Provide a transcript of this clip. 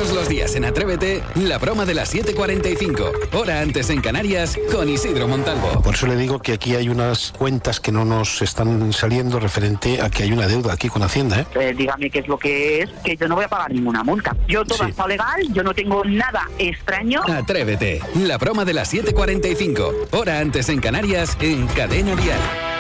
Todos los días en Atrévete, la broma de las 7:45, hora antes en Canarias, con Isidro Montalvo. Por eso le digo que aquí hay unas cuentas que no nos están saliendo referente a que hay una deuda aquí con Hacienda, dígame qué es lo que es, que yo no voy a pagar ninguna multa. Yo todo está legal, yo no tengo nada extraño. Atrévete, la broma de las 7:45, hora antes en Canarias, en Cadena Dial.